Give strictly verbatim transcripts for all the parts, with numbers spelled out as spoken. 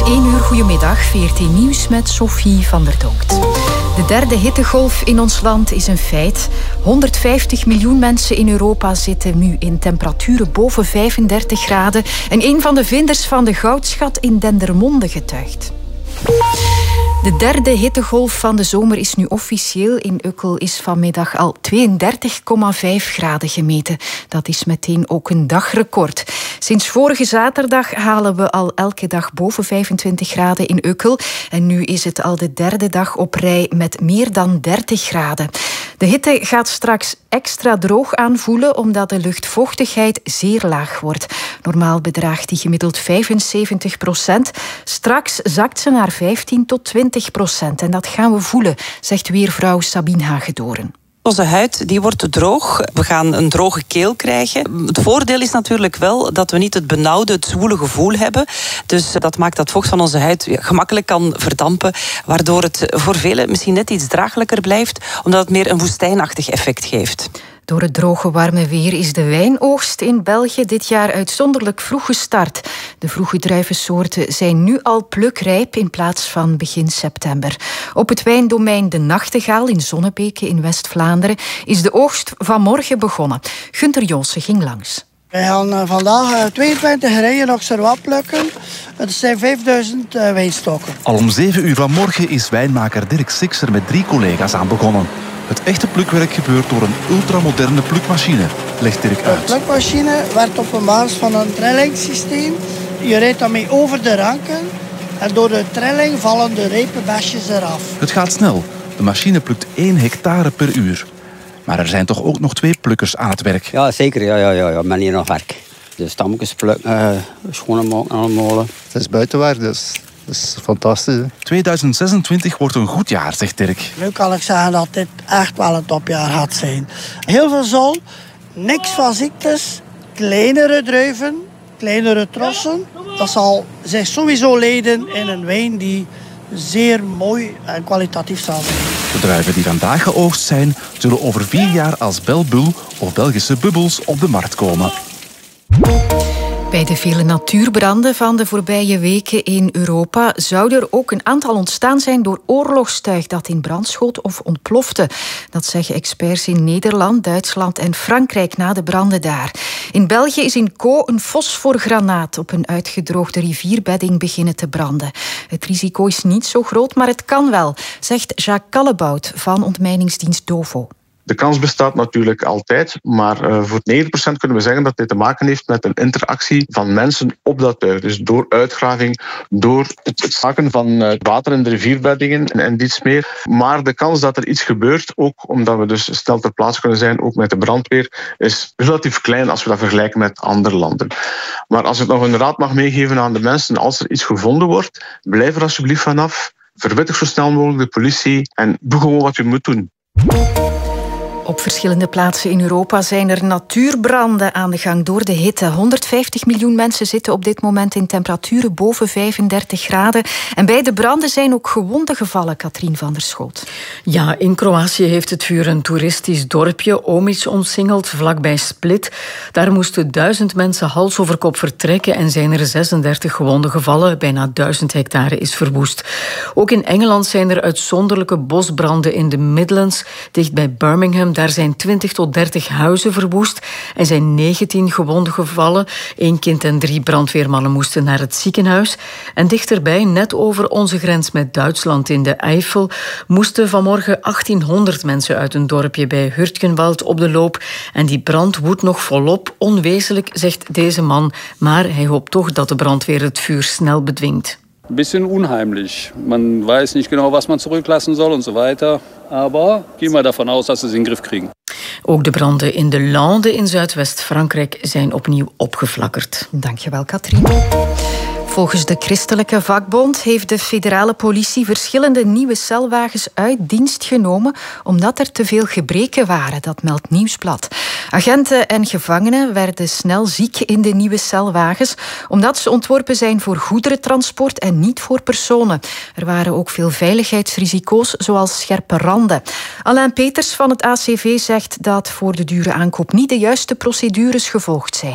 één uur, goedemiddag, V R T Nieuws met Sophie van der Donkt. De derde hittegolf in ons land is een feit. honderdvijftig miljoen mensen in Europa zitten nu in temperaturen boven vijfendertig graden. En een van de vinders van de goudschat in Dendermonde getuigt. De derde hittegolf van de zomer is nu officieel. In Ukkel is vanmiddag al tweeëndertig komma vijf graden gemeten. Dat is meteen ook een dagrecord. Sinds vorige zaterdag halen we al elke dag boven vijfentwintig graden in Ukkel. En nu is het al de derde dag op rij met meer dan dertig graden. De hitte gaat straks extra droog aanvoelen omdat de luchtvochtigheid zeer laag wordt. Normaal bedraagt die gemiddeld vijfenzeventig procent. Straks zakt ze naar vijftien tot twintig procent. En dat gaan we voelen, zegt weervrouw Sabine Hagedoren. Onze huid die wordt droog. We gaan een droge keel krijgen. Het voordeel is natuurlijk wel dat we niet het benauwde, het zwoele gevoel hebben. Dus dat maakt dat vocht van onze huid gemakkelijk kan verdampen, waardoor het voor velen misschien net iets draaglijker blijft, omdat het meer een woestijnachtig effect geeft. Door het droge warme weer is de wijnoogst in België dit jaar uitzonderlijk vroeg gestart. De vroege druivensoorten zijn nu al plukrijp in plaats van begin september. Op het wijndomein De Nachtegaal in Zonnebeke in West-Vlaanderen is de oogst vanmorgen begonnen. Gunter Jonsen ging langs. We gaan vandaag tweeëntwintig rijen nog Servat plukken. Het zijn vijfduizend wijnstokken. Al om zeven uur vanmorgen is wijnmaker Dirk Sixer met drie collega's aan begonnen. Het echte plukwerk gebeurt door een ultramoderne plukmachine, legt Dirk uit. De plukmachine werkt op een basis van een trillingssysteem. Je rijdt daarmee over de ranken en door de trilling vallen de rijpenbesjes eraf. Het gaat snel. De machine plukt één hectare per uur. Maar er zijn toch ook nog twee plukkers aan het werk. Ja, zeker. Ja, ja, ja, ja. Men hier nog werk. De stammetjes plukken, uh, schoenen maken aan de molen. Het is buitenwerk, dus dat is fantastisch. Hè? tweeduizend zesentwintig wordt een goed jaar, zegt Dirk. Nu kan ik zeggen dat dit echt wel een topjaar gaat zijn. Heel veel zon, niks van ziektes, kleinere druiven, kleinere trossen. Dat zal zich sowieso leiden in een wijn die zeer mooi en kwalitatief zal zijn. De druiven die vandaag geoogst zijn, zullen over vier jaar als Belbul of Belgische bubbels op de markt komen. Bij de vele natuurbranden van de voorbije weken in Europa zou er ook een aantal ontstaan zijn door oorlogstuig dat in brand schoot of ontplofte. Dat zeggen experts in Nederland, Duitsland en Frankrijk na de branden daar. In België is in Co een fosforgranaat op een uitgedroogde rivierbedding beginnen te branden. Het risico is niet zo groot, maar het kan wel, zegt Jacques Kallebout van ontmijningsdienst Dovo. De kans bestaat natuurlijk altijd, maar uh, voor negentig procent kunnen we zeggen dat dit te maken heeft met een interactie van mensen op dat tuig. Dus door uitgraving, door het zakken van uh, water in de rivierbeddingen en, en iets meer. Maar de kans dat er iets gebeurt, ook omdat we dus snel ter plaatse kunnen zijn, ook met de brandweer, is relatief klein als we dat vergelijken met andere landen. Maar als ik nog een raad mag meegeven aan de mensen, als er iets gevonden wordt, blijf er alsjeblieft vanaf. Verwittig zo snel mogelijk de politie en doe gewoon wat je moet doen. Op verschillende plaatsen in Europa zijn er natuurbranden aan de gang door de hitte. honderdvijftig miljoen mensen zitten op dit moment in temperaturen boven vijfendertig graden. En bij de branden zijn ook gewonden gevallen, Katrien van der Schoot. Ja, in Kroatië heeft het vuur een toeristisch dorpje, Omic, omsingeld, vlakbij Split. Daar moesten duizend mensen hals over kop vertrekken en zijn er zesendertig gewonden gevallen. Bijna duizend hectare is verwoest. Ook in Engeland zijn er uitzonderlijke bosbranden in de Midlands, dicht bij Birmingham. Daar zijn twintig tot dertig huizen verwoest en zijn negentien gewonden gevallen. Eén kind en drie brandweermannen moesten naar het ziekenhuis. En dichterbij, net over onze grens met Duitsland in de Eifel, moesten vanmorgen achttienhonderd mensen uit een dorpje bij Hurtgenwald op de loop. En die brand woedt nog volop. Onwezenlijk, zegt deze man, maar hij hoopt toch dat de brandweer het vuur snel bedwingt. Ein bisschen unheimlich. Man weiß nicht genau, was man zurücklassen soll und so weiter. Aber gehen wir davon aus, dass sie es in den Griff kriegen. Ook de branden in de Lande in Zuidwest-Frankrijk zijn opnieuw opgeflakkerd. Dankjewel, Katrien. Volgens de Christelijke Vakbond heeft de federale politie verschillende nieuwe celwagens uit dienst genomen omdat er te veel gebreken waren, dat meldt Nieuwsblad. Agenten en gevangenen werden snel ziek in de nieuwe celwagens omdat ze ontworpen zijn voor goederentransport en niet voor personen. Er waren ook veel veiligheidsrisico's, zoals scherpe randen. Alain Peters van het A C V zegt dat voor de dure aankoop niet de juiste procedures gevolgd zijn.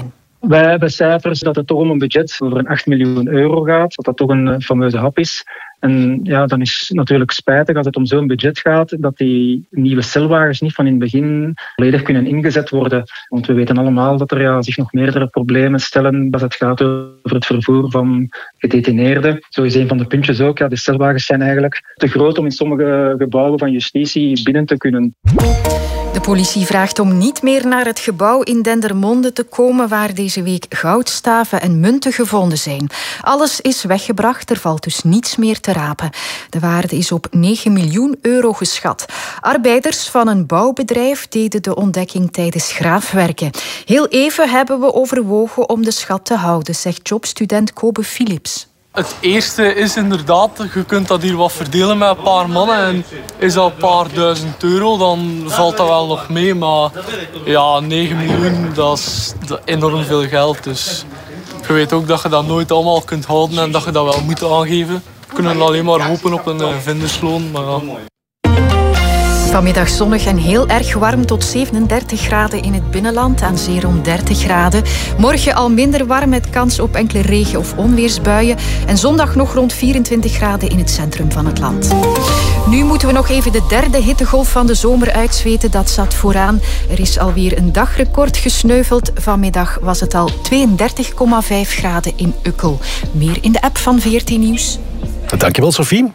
Wij hebben cijfers dat het toch om een budget over een acht miljoen euro gaat. Dat dat toch een fameuze hap is. En ja, dan is het natuurlijk spijtig als het om zo'n budget gaat, dat die nieuwe celwagens niet van in het begin volledig kunnen ingezet worden. Want we weten allemaal dat er ja, zich nog meerdere problemen stellen als het gaat over het vervoer van gedetineerden. Zo is een van de puntjes ook. Ja, de celwagens zijn eigenlijk te groot om in sommige gebouwen van justitie binnen te kunnen. De politie vraagt om niet meer naar het gebouw in Dendermonde te komen waar deze week goudstaven en munten gevonden zijn. Alles is weggebracht, er valt dus niets meer te rapen. De waarde is op negen miljoen euro geschat. Arbeiders van een bouwbedrijf deden de ontdekking tijdens graafwerken. Heel even hebben we overwogen om de schat te houden, zegt jobstudent Kobe Philips. Het eerste is inderdaad, je kunt dat hier wat verdelen met een paar mannen en is dat een paar duizend euro, dan valt dat wel nog mee. Maar ja, negen miljoen, dat is enorm veel geld. Dus je weet ook dat je dat nooit allemaal kunt houden en dat je dat wel moet aangeven. We kunnen alleen maar hopen op een vindersloon. Maar ja. Vanmiddag zonnig en heel erg warm tot zevenendertig graden in het binnenland, aan zee rond dertig graden. Morgen al minder warm met kans op enkele regen- of onweersbuien. En zondag nog rond vierentwintig graden in het centrum van het land. Nu moeten we nog even de derde hittegolf van de zomer uitzweten. Dat zat vooraan. Er is alweer een dagrecord gesneuveld. Vanmiddag was het al tweeëndertig komma vijf graden in Ukkel. Meer in de app van V R T Nieuws. Dankjewel, Sophie.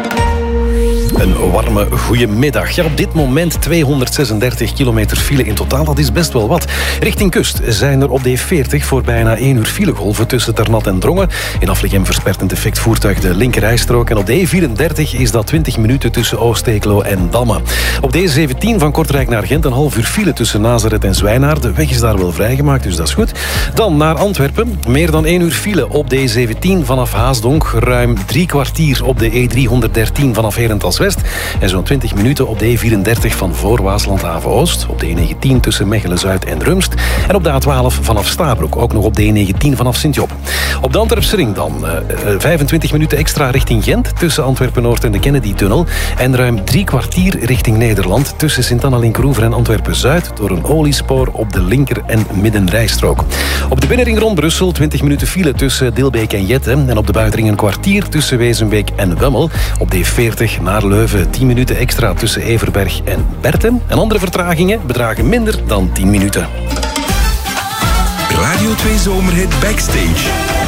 Een warme goeiemiddag. Ja, op dit moment tweehonderdzesendertig kilometer file in totaal. Dat is best wel wat. Richting kust zijn er op de E veertig voor bijna één uur filegolven tussen Ternat en Drongen. In Afligem verspert een defect voertuig de linkerrijstrook. En op de E vierendertig is dat twintig minuten tussen Oost-Eeklo en Damme. Op de E zeventien van Kortrijk naar Gent een half uur file tussen Nazareth en Zwijnaar. De weg is daar wel vrijgemaakt, dus dat is goed. Dan naar Antwerpen. Meer dan één uur file op de E zeventien vanaf Haasdonk. Ruim drie kwartier op de E driehonderddertien vanaf Herentals West. En zo'n twintig minuten op de E vierendertig van voor Waasland-Haven Oost. Op de E negentien tussen Mechelen-Zuid en Rumst. En op de A twaalf vanaf Stabroek. Ook nog op de E negentien vanaf Sint-Job. Op de Antwerpse ring dan. Uh, vijfentwintig minuten extra richting Gent. Tussen Antwerpen-Noord en de Kennedy-tunnel. En ruim drie kwartier richting Nederland. Tussen Sint-Anna-Linkroever en Antwerpen-Zuid. Door een oliespoor op de linker- en middenrijstrook. Op de binnenring rond Brussel twintig minuten file tussen Dilbeek en Jette. En op de buitenring een kwartier tussen Wezenbeek en Wemmel. Op de E veertig naar Leuven tien minuten extra tussen Everberg en Berten. En andere vertragingen bedragen minder dan tien minuten. Radio twee Zomerhit Backstage.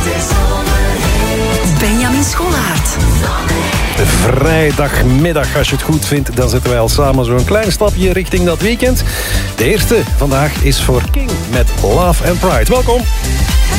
Benjamin Scholaert. Vrijdagmiddag, als je het goed vindt, dan zetten wij al samen zo'n klein stapje richting dat weekend. De eerste vandaag is voor King met Love and Pride. Welkom.